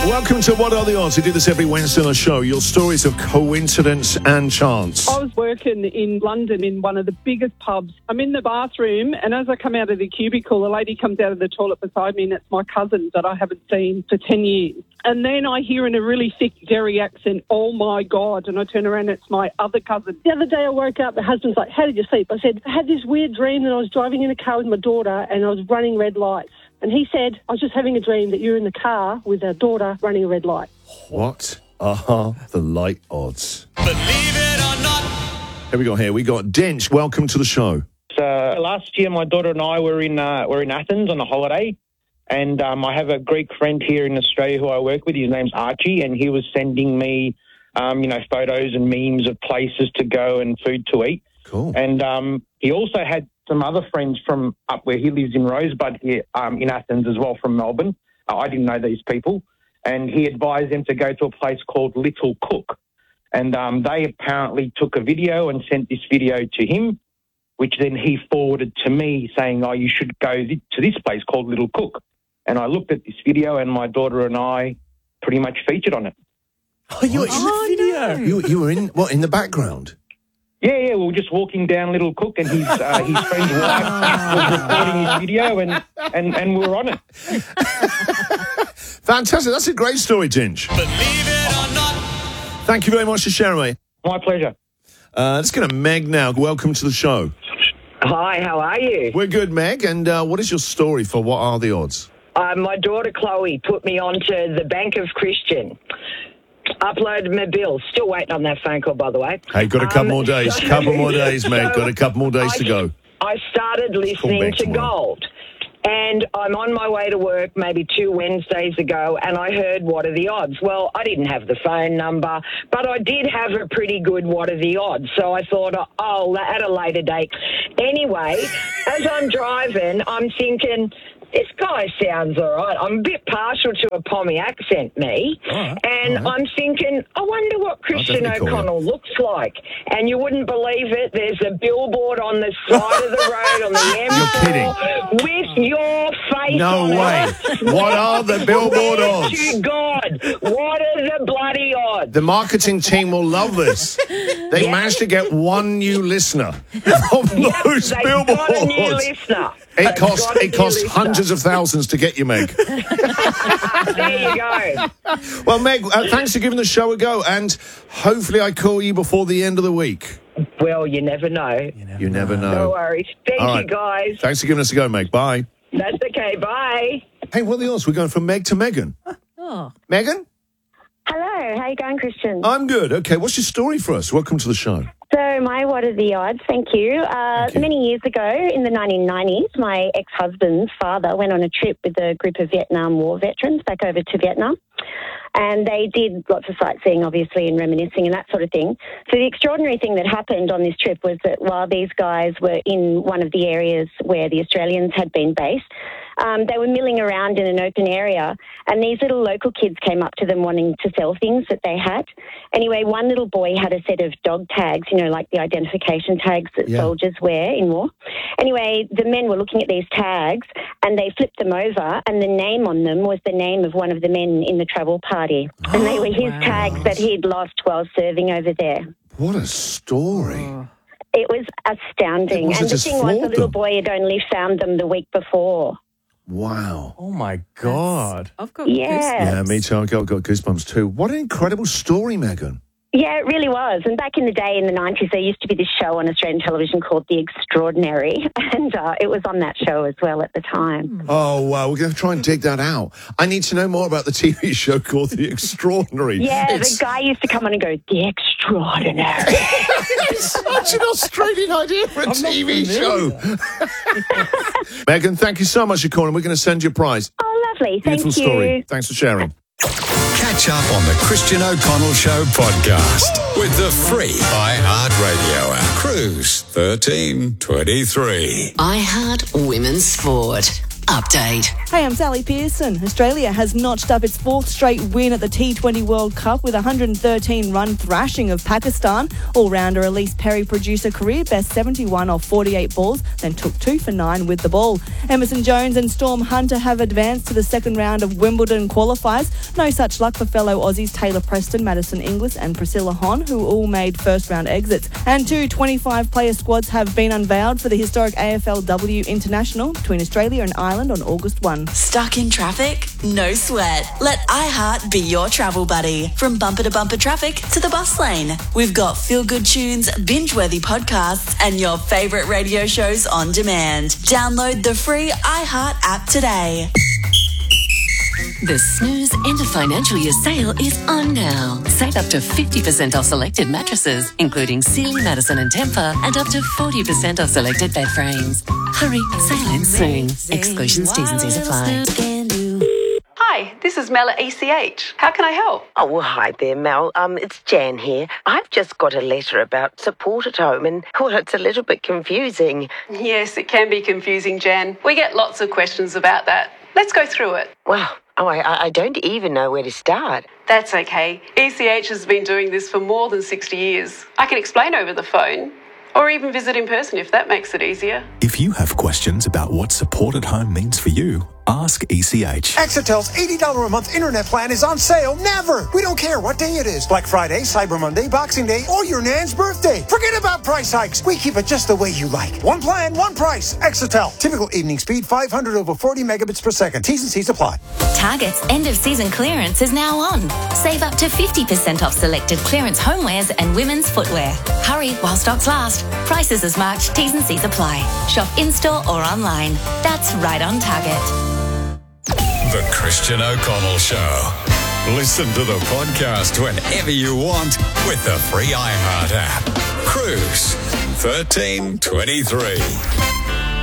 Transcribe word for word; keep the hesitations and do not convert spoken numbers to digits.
Welcome to What Are the Odds? We do this every Wednesday on the show. Your stories of coincidence and chance. I was working in London in one of the biggest pubs. I'm in the bathroom, and as I come out of the cubicle, a lady comes out of the toilet beside me, and it's my cousin that I haven't seen for ten years. And then I hear in a really thick Derry accent, "Oh, my God," and I turn around, and it's my other cousin. The other day I woke up, my husband's like, "How did you sleep?" I said, "I had this weird dream that I was driving in a car with my daughter, and I was running red lights." And he said, "I was just having a dream that you're in the car with our daughter running a red light." What are the light odds? Believe it or not. Here we go. Here we got Dench. Welcome to the show. Uh, last year, my daughter and I were in uh, were in Athens on a holiday, and um, I have a Greek friend here in Australia who I work with. His name's Archie, and he was sending me, um, you know, photos and memes of places to go and food to eat. Cool. And um, he also had some other friends from up where he lives in Rosebud here um, in Athens as well, from Melbourne. Uh, I didn't know these people. And he advised them to go to a place called Little Cook. And um, they apparently took a video and sent this video to him, which then he forwarded to me saying, "Oh, you should go th- to this place called Little Cook." And I looked at this video, and my daughter and I pretty much featured on it. Oh, you were in Oh, the video? no. You, you were in, what, in the background? Yeah, yeah, we were just walking down Little Cook, and his uh, his friend's wife was recording his video, and, and, and we were on it. Fantastic. That's a great story, Dench. Believe it or not. Thank you very much for sharing, mate. My pleasure. Uh, let's go to Meg now. Welcome to the show. Hi, how are you? We're good, Meg. And uh, what is your story for What Are the Odds? Uh, my daughter Chloe put me onto the Bank of Christian. Uploaded my bill. Still waiting on that phone call, by the way. Hey, got a couple Um, more days. so- couple more days, mate. so Got a couple more days I, to go. I started listening back to tomorrow. Gold. And I'm on my way to work maybe two Wednesdays ago, and I heard What Are the Odds? Well, I didn't have the phone number, but I did have a pretty good What Are the Odds? So I thought, oh, at a later date. Anyway, as I'm driving, I'm thinking, this guy sounds all right. I'm a bit partial to a Pommy accent, me. All right, and all right. I'm thinking, I wonder what Christian definitely call you. O'Connell looks like. And you wouldn't believe it. There's a billboard on the side of the road on the M four kidding. with your face No on way. it. What are the billboard Swear odds? to God, what are the bloody odds? The marketing team will love this. They Yeah. managed to get one new listener from Yep, those they've billboards. got a new listener. It They've costs got a it new costs listener. hundreds of thousands to get you, Meg. There you go. Well, Meg, uh, thanks for giving the show a go, and hopefully I call you before the end of the week. Well, you never know. You never know. No worries. Thank All you, right. guys. Thanks for giving us a go, Meg. Bye. That's okay. Bye. Hey, what are the odds? We're going from Meg to Megan. Oh. Megan? Hello, how you going, Christian? I'm good. Okay, what's your story for us? Welcome to the show. So my What Are the Odds? Thank you. Uh, Thank you. Many years ago, in the nineteen nineties, my ex-husband's father went on a trip with a group of Vietnam War veterans back over to Vietnam. And they did lots of sightseeing, obviously, and reminiscing and that sort of thing. So the extraordinary thing that happened on this trip was that while these guys were in one of the areas where the Australians had been based, um, they were milling around in an open area, and these little local kids came up to them wanting to sell things that they had. Anyway, one little boy had a set of dog tags, you know, like the identification tags that Yeah. soldiers wear in war. Anyway, the men were looking at these tags, and they flipped them over, and the name on them was the name of one of the men in the travel party. And they were his Wow. tags that he'd lost while serving over there. What a story. It was astounding. It wasn't and the just thing was, the floored little them. boy had only found them the week before. Wow. Oh, my God. I've got Yeah. Yeah, me too. I've got, got goosebumps too. What an incredible story, Megan. Yeah, it really was. And back in the day, in the nineties, there used to be this show on Australian television called The Extraordinary, and uh, it was on that show as well at the time. Oh, wow. We're going to try and dig that out. I need to know more about the T V show called The Extraordinary. Yeah, It's the guy used to come on and go, The Extraordinary. such an Australian idea for a T V show. Megan, thank you so much for calling. We're going to send you a prize. Oh, lovely. Thank Beautiful you. story. Thanks for sharing. Catch up on the Christian O'Connell Show podcast with the free iHeartRadio app. Cruise thirteen twenty-three. iHeart Women's Sport. Update. Hey, I'm Sally Pearson. Australia has notched up its fourth straight win at the T twenty World Cup with a one hundred thirteen run thrashing of Pakistan. All-rounder Elise Perry produced a career-best seventy-one off forty-eight balls, then took two for nine with the ball. Emerson Jones and Storm Hunter have advanced to the second round of Wimbledon qualifiers. No such luck for fellow Aussies Taylor Preston, Madison Inglis and Priscilla Hon, who all made first-round exits. And two twenty-five-player squads have been unveiled for the historic A F L W International between Australia and Ireland on August first. Stuck in traffic? No sweat. Let iHeart be your travel buddy. From bumper to bumper traffic to the bus lane. We've got feel-good tunes, binge-worthy podcasts, and your favourite radio shows on demand. Download the free iHeart app today. The Snooze End of Financial Year sale is on now. Save up to fifty percent off selected mattresses, including Sealy, Madison and Tempur, and up to forty percent off selected bed frames. Hurry, sale ends soon. Exclusions, T's and C's apply. Hi, this is Mel at E C H. How can I help? Oh, well, hi there, Mel. Um, it's Jan here. I've just got a letter about support at home and, well, it's a little bit confusing. Yes, it can be confusing, Jan. We get lots of questions about that. Let's go through it. Well, oh, I, I don't even know where to start. That's okay. E C H has been doing this for more than sixty years. I can explain over the phone, or even visit in person if that makes it easier. If you have questions about what support at home means for you, ask E C H. Exitel's eighty dollars a month internet plan is on sale never. We don't care what day it is. Black Friday, Cyber Monday, Boxing Day, or your nan's birthday. Forget about price hikes. We keep it just the way you like. One plan, one price. Exitel. Typical evening speed, five hundred over forty megabits per second. T's and C's apply. Target's end-of-season clearance is now on. Save up to fifty percent off selected clearance homewares and women's footwear. Hurry while stocks last. Prices as marked. T's and C's apply. Shop in-store or online. That's right on Target. The Christian O'Connell Show. Listen to the podcast whenever you want with the free iHeart app. Cruise thirteen twenty-three.